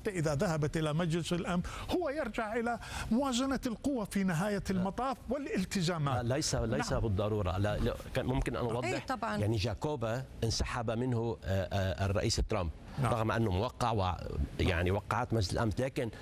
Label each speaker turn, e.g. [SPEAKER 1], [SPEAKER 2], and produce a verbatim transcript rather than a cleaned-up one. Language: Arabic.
[SPEAKER 1] حتى إذا ذهبت إلى مجلس الأمن هو يرجع إلى موازنة القوى في نهاية المطاف والالتزامات.
[SPEAKER 2] ليس ليس نعم. بالضرورة. لا ممكن أن أوضح. يعني جاكوبا انسحب منه الرئيس ترامب نعم. رغم أنه موقع و يعني وقعت مجلس الأمن، لكن